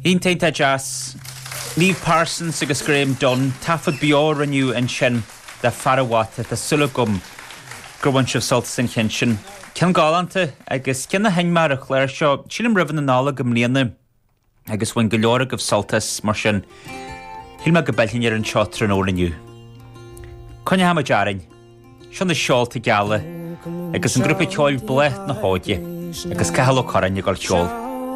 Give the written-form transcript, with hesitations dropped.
Íntainta jazz, Niamh Parsons agus Graham Dunn, tafod bior aniu an sin da farawata, da sulagum, gurwan sio soltas yn chynsyn. Cyn galanta, agus cyn na hynmar a chler sio, sy'n ymryfyn yn ala gymlianna, agus wy'n gylorag of soltas mar sin, hilma gybellin ar yn siotra yn ôl aniu. Conia ham a jarin, sion na siol ti gala, agus yn grwp i ciol bleth na hodie, agus cahal o coran i gael siol.